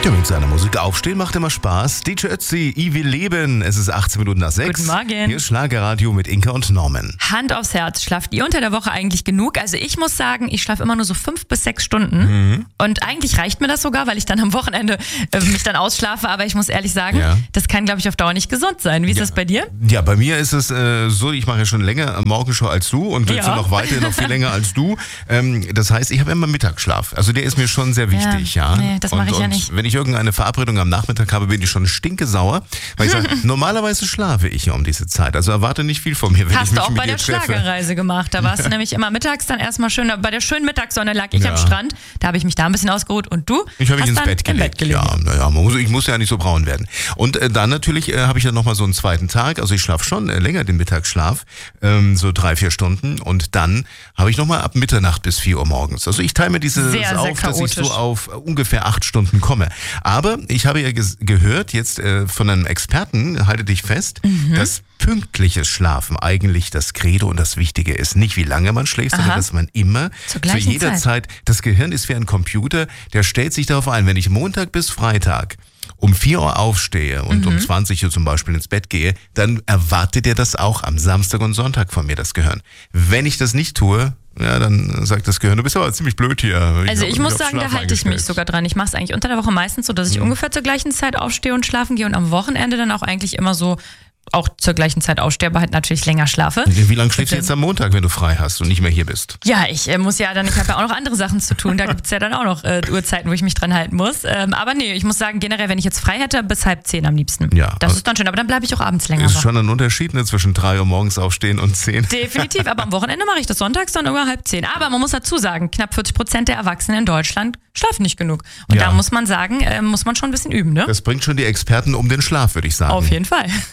Ja, mit seiner Musik aufstehen macht immer Spaß. DJ Ötzi, I will leben. Es ist 18 Minuten nach 6. Guten Morgen. Hier ist Schlagerradio mit Inka und Norman. Hand aufs Herz, schlaft ihr unter der Woche eigentlich genug? Also ich muss sagen, ich schlafe immer nur so 5 bis 6 Stunden. Und eigentlich reicht mir das sogar, weil ich dann am Wochenende mich dann ausschlafe. Aber ich muss ehrlich sagen, das kann, glaube ich, auf Dauer nicht gesund sein. Wie ist das bei dir? Ja, bei mir ist es so, ich mache ja schon länger Morgenshow als du und willst du noch weiter, noch viel länger als du. Das heißt, ich habe immer Mittagsschlaf. Also der ist mir schon sehr wichtig. Ja. Nee, das mache ich ja nicht. Wenn ich irgendeine Verabredung am Nachmittag habe, bin ich schon stinkesauer. Weil ich sage, normalerweise schlafe ich ja um diese Zeit. Also erwarte nicht viel von mir, wenn ich mich mit dir treffe. Hast du auch bei der Schlagerreise gemacht. Da warst du nämlich immer mittags dann erstmal schön, bei der schönen Mittagssonne lag ich am Strand. Da habe ich mich da ein bisschen ausgeruht und du? Ich habe mich ins Bett gelegt. Ja, ich muss ja nicht so braun werden. Und dann natürlich habe ich ja nochmal so einen zweiten Tag. Also ich schlafe schon länger den Mittagsschlaf, so 3-4 Stunden. Und dann habe ich nochmal ab Mitternacht bis 4 Uhr morgens. Also ich teile mir dieses auf, dass ich so auf ungefähr 8 Stunden komme. Aber ich habe ja gehört jetzt von einem Experten, halte dich fest, dass pünktliches Schlafen eigentlich das Credo und das Wichtige ist. Nicht wie lange man schläft, sondern dass man immer zu jeder Zeit, das Gehirn ist wie ein Computer, der stellt sich darauf ein, wenn ich Montag bis Freitag um 4 Uhr aufstehe und um 20 Uhr zum Beispiel ins Bett gehe, dann erwartet er das auch am Samstag und Sonntag von mir, das Gehirn. Wenn ich das nicht tue, ja, dann sagt das Gehirn, du bist aber ziemlich blöd hier. Also ich muss sagen, da halte ich mich sogar dran. Ich mache es eigentlich unter der Woche meistens so, dass ich ungefähr zur gleichen Zeit aufstehe und schlafen gehe und am Wochenende dann auch eigentlich immer so auch zur gleichen Zeit aufstehe, aber halt natürlich länger schlafe. Wie lange schläfst du jetzt am Montag, wenn du frei hast und nicht mehr hier bist? Ja, ich muss ja dann, ich habe ja auch noch andere Sachen zu tun, da gibt es ja dann auch noch Uhrzeiten, wo ich mich dran halten muss. Aber nee, ich muss sagen, generell, wenn ich jetzt frei hätte, bis 9:30 am liebsten. Ja. Das ist dann schön, aber dann bleibe ich auch abends länger wach. Ist schon ein Unterschied, ne, zwischen 3 Uhr morgens aufstehen und 10. Definitiv, aber am Wochenende mache ich das sonntags dann über 9:30. Aber man muss dazu sagen, knapp 40% der Erwachsenen in Deutschland schlafen nicht genug. Und da muss man sagen, muss man schon ein bisschen üben, ne? Das bringt schon die Experten um den Schlaf, würde ich sagen. Auf jeden Fall.